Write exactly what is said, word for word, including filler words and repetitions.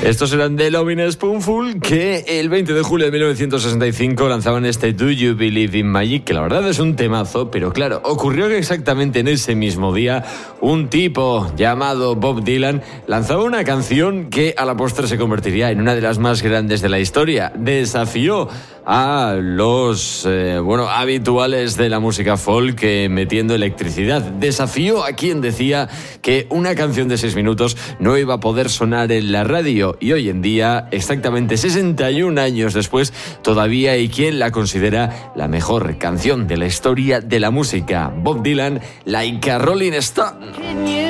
Estos eran The Lovin' Spoonful, que el veinte de julio de mil novecientos sesenta y cinco lanzaban este Do You Believe in Magic, que la verdad es un temazo, pero claro, ocurrió que exactamente en ese mismo día un tipo llamado Bob Dylan lanzaba una canción que a la postre se convertiría en una de las más grandes de la historia. Desafió a los eh, bueno habituales de la música folk eh, metiendo electricidad. Desafió a quien decía que una canción de seis minutos no iba a poder sonar en la radio, y hoy en día, exactamente sesenta y un años después, todavía hay quien la considera la mejor canción de la historia de la música. Bob Dylan, Like a Rolling Stone.